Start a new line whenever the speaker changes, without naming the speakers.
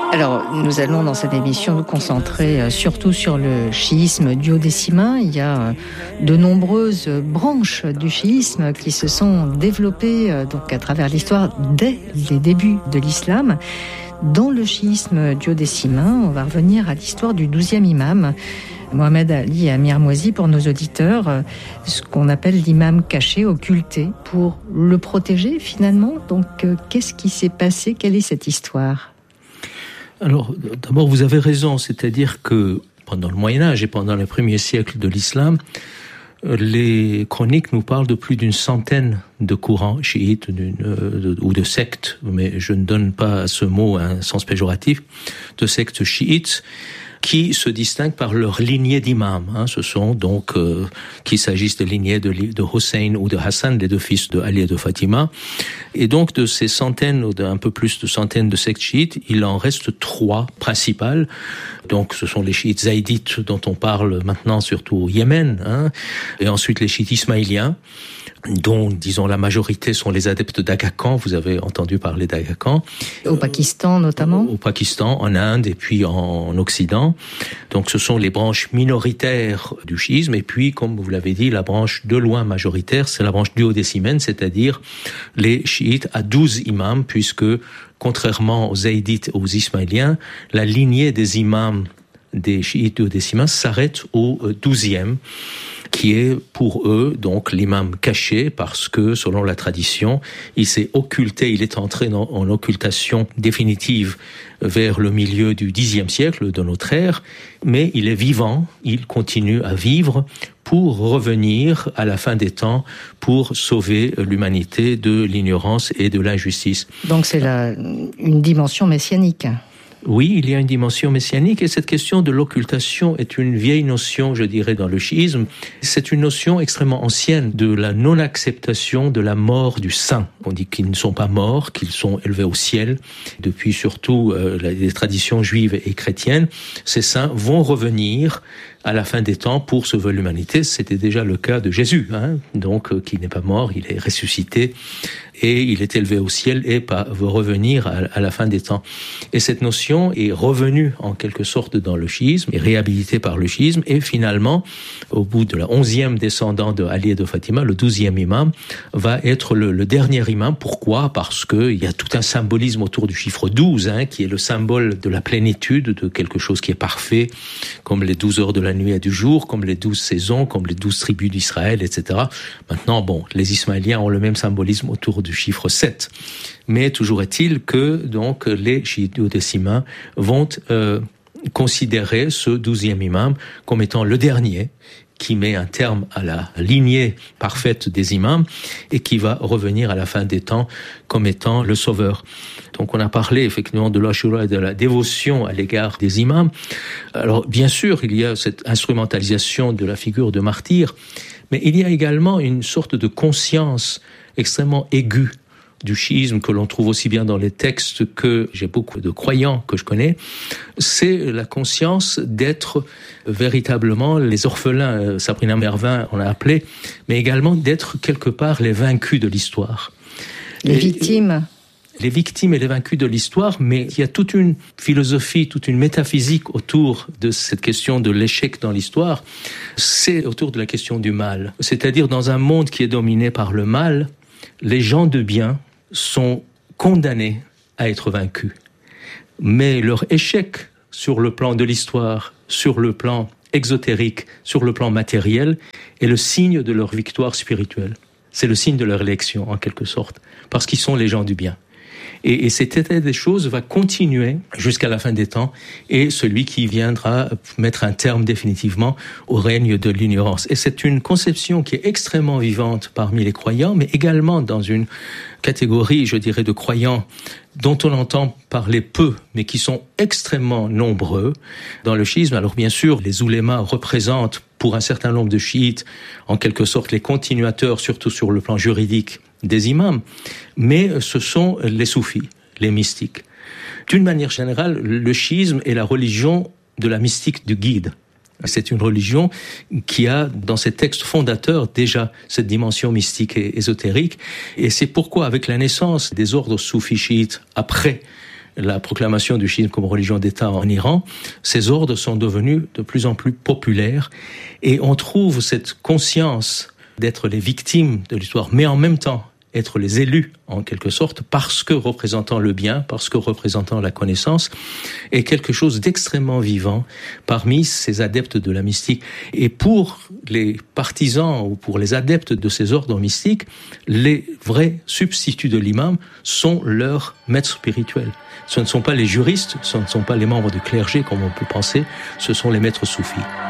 Alors, nous allons dans cette émission nous concentrer surtout sur le chiisme duodécimain. Il y a de nombreuses branches du chiisme qui se sont développées donc à travers l'histoire dès les débuts de l'islam. Dans le chiisme duodécimain, on va revenir à l'histoire du 12e imam, Mohamed Ali Amir Mouazi, pour nos auditeurs, ce qu'on appelle l'imam caché, occulté, pour le protéger finalement. Donc, qu'est-ce qui s'est passé? Quelle est cette histoire?
Alors, d'abord, vous avez raison, c'est-à-dire que pendant le Moyen-Âge et pendant les premiers siècles de l'islam, les chroniques nous parlent de plus d'une centaine de courants chiites ou de sectes, mais je ne donne pas à ce mot un sens péjoratif, de sectes chiites qui se distinguent par leur lignée d'imams. Ce sont donc, qu'il s'agisse de lignées de Hussein ou de Hassan, les deux fils de Ali et de Fatima. Et donc, de ces centaines ou d'un peu plus de centaines de sectes chiites, il en reste 3 principales. Donc, ce sont les chiites zaïdites dont on parle maintenant surtout au Yémen, et ensuite les chiites ismaéliens, dont, disons, la majorité sont les adeptes d'Aga Khan. Vous avez entendu parler d'Aga Khan.
Au Pakistan, notamment? Au
Pakistan, en Inde et puis en Occident. Donc, ce sont les branches minoritaires du chiisme. Et puis, comme vous l'avez dit, la branche de loin majoritaire, c'est la branche duodécimaine, c'est-à-dire les chiites à 12 imams, puisque, contrairement aux zaïdites et aux ismaéliens, la lignée des imams des chiites duodécimains s'arrête au 12e. Qui est pour eux donc l'imam caché, parce que selon la tradition, il s'est occulté, il est entré en occultation définitive vers le milieu du Xe siècle de notre ère, mais il est vivant, il continue à vivre pour revenir à la fin des temps, pour sauver l'humanité de l'ignorance et de l'injustice.
Donc c'est une dimension messianique.
Oui, il y a une dimension messianique, et cette question de l'occultation est une vieille notion, je dirais, dans le chiisme. C'est une notion extrêmement ancienne de la non-acceptation de la mort du saint. On dit qu'ils ne sont pas morts, qu'ils sont élevés au ciel. Depuis surtout les traditions juives et chrétiennes, ces saints vont revenir à la fin des temps pour sauver l'humanité. C'était déjà le cas de Jésus, donc qui n'est pas mort, il est ressuscité et il est élevé au ciel et va revenir à la fin des temps. Et cette notion est revenue en quelque sorte dans le chiisme, est réhabilitée par le chiisme, et finalement, au bout de la 11e descendant de Ali et de Fatima, le 12e imam va être le dernier imam. Pourquoi? Parce que il y a tout un symbolisme autour du chiffre 12, qui est le symbole de la plénitude, de quelque chose qui est parfait, comme les 12 heures de la nuit et du jour, comme les 12 saisons, comme les 12 tribus d'Israël, etc. Maintenant, les Ismaéliens ont le même symbolisme autour du chiffre 7. Mais toujours est-il que, donc, les chiites duodécimains vont considérer ce 12e imam comme étant le dernier, qui met un terme à la lignée parfaite des imams et qui va revenir à la fin des temps comme étant le sauveur. Donc on a parlé effectivement de l'Ashura et de la dévotion à l'égard des imams. Alors bien sûr, il y a cette instrumentalisation de la figure de martyr, mais il y a également une sorte de conscience extrêmement aiguë du chiisme que l'on trouve aussi bien dans les textes que j'ai beaucoup de croyants que je connais, c'est la conscience d'être véritablement les orphelins, Sabrina Mervin on l'a appelé, mais également d'être quelque part les vaincus de l'histoire.
Les victimes.
Les victimes et les vaincus de l'histoire, mais il y a toute une philosophie, toute une métaphysique autour de cette question de l'échec dans l'histoire. C'est autour de la question du mal. C'est-à-dire dans un monde qui est dominé par le mal, les gens de bien sont condamnés à être vaincus. Mais leur échec sur le plan de l'histoire, sur le plan exotérique, sur le plan matériel, est le signe de leur victoire spirituelle. C'est le signe de leur élection, en quelque sorte, parce qu'ils sont les gens du bien. Et cet état des choses va continuer jusqu'à la fin des temps, et celui qui viendra mettre un terme définitivement au règne de l'ignorance. Et c'est une conception qui est extrêmement vivante parmi les croyants, mais également dans une catégorie, je dirais, de croyants dont on entend parler peu, mais qui sont extrêmement nombreux dans le chiisme. Alors bien sûr, les oulémas représentent pour un certain nombre de chiites, en quelque sorte, les continuateurs, surtout sur le plan juridique, des imams, mais ce sont les soufis, les mystiques. D'une manière générale, le chiisme est la religion de la mystique du guide. C'est une religion qui a, dans ses textes fondateurs, déjà cette dimension mystique et ésotérique. Et c'est pourquoi, avec la naissance des ordres soufis chiites après la proclamation du chiisme comme religion d'État en Iran, ces ordres sont devenus de plus en plus populaires et on trouve cette conscience d'être les victimes de l'histoire, mais en même temps être les élus en quelque sorte, parce que représentant le bien, parce que représentant la connaissance, est quelque chose d'extrêmement vivant parmi ces adeptes de la mystique. Et pour les partisans ou pour les adeptes de ces ordres mystiques, les vrais substituts de l'imam sont leurs maîtres spirituels. Ce ne sont pas les juristes, ce ne sont pas les membres du clergé comme on peut penser, ce sont les maîtres soufis.